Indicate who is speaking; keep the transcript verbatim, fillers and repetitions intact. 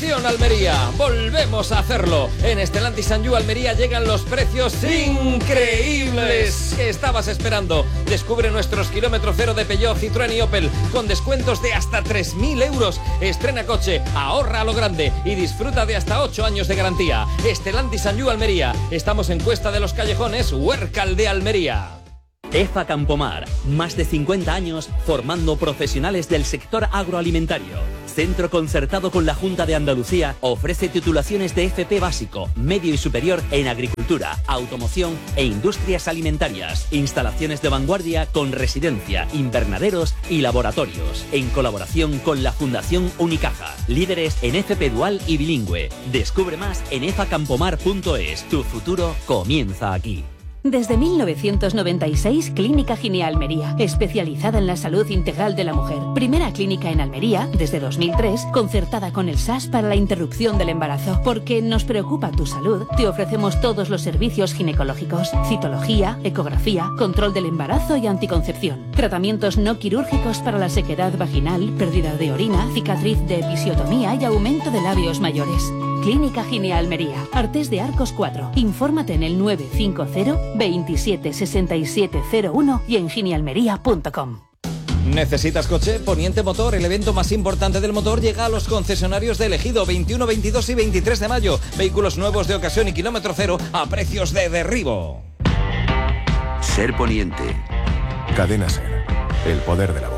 Speaker 1: Atención Almería, volvemos a hacerlo. En Stellantis and You Almería llegan los precios increíbles que estabas esperando. Descubre nuestros kilómetro cero de Peugeot, Citroën y Opel con descuentos de hasta tres mil euros. Estrena coche, ahorra a lo grande y disfruta de hasta ocho años de garantía. Stellantis and You Almería. Estamos en Cuesta de los Callejones, Huércal de Almería.
Speaker 2: EFA Campomar, más de cincuenta años formando profesionales del sector agroalimentario. Centro concertado con la Junta de Andalucía, ofrece titulaciones de F P básico, medio y superior en agricultura, automoción e industrias alimentarias. Instalaciones de vanguardia con residencia, invernaderos y laboratorios. En colaboración con la Fundación Unicaja. Líderes en F P dual y bilingüe. Descubre más en efa campomar punto es. Tu futuro comienza aquí.
Speaker 3: Desde mil novecientos noventa y seis, Clínica Ginea Almería, especializada en la salud integral de la mujer. Primera clínica en Almería, desde dos mil tres, concertada con el S A S para la interrupción del embarazo. Porque nos preocupa tu salud, te ofrecemos todos los servicios ginecológicos, citología, ecografía, control del embarazo y anticoncepción. Tratamientos no quirúrgicos para la sequedad vaginal, pérdida de orina, cicatriz de episiotomía y aumento de labios mayores. Clínica Ginea Almería, Artés de Arcos cuatro. Infórmate en el nueve cinco cero, veintisiete, sesenta y siete cero uno y en ginealmería punto com.
Speaker 1: ¿Necesitas coche? Poniente Motor, el evento más importante del motor, llega a los concesionarios de Ejido veintiuno, veintidós y veintitrés de mayo. Vehículos nuevos de ocasión y kilómetro cero a precios de derribo.
Speaker 4: Ser Poniente.
Speaker 5: Cadena Ser, el poder de la